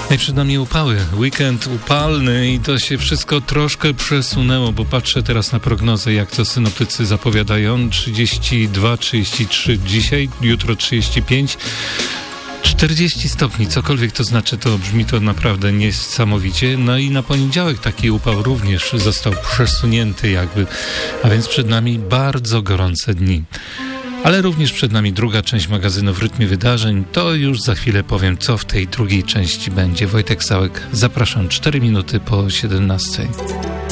No i przed nami upały. Weekend upalny i to się wszystko troszkę przesunęło, bo patrzę teraz na prognozę, jak to synoptycy zapowiadają. 32, 33 dzisiaj, jutro 35. 40 stopni, cokolwiek to znaczy, to brzmi to naprawdę niesamowicie. No i na poniedziałek taki upał również został przesunięty jakby, a więc przed nami bardzo gorące dni. Ale również przed nami druga część magazynu W rytmie wydarzeń. To już za chwilę powiem, co w tej drugiej części będzie. Wojtek Sałek, zapraszam, 4 minuty po 17.